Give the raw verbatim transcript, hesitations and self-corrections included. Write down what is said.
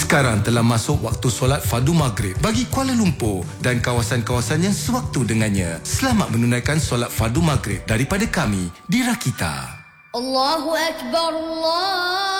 Sekarang telah masuk waktu solat fardu maghrib bagi Kuala Lumpur dan kawasan-kawasan yang sewaktu dengannya. Selamat menunaikan solat fardu maghrib daripada kami di Rakita. Allahu Akbar, Allah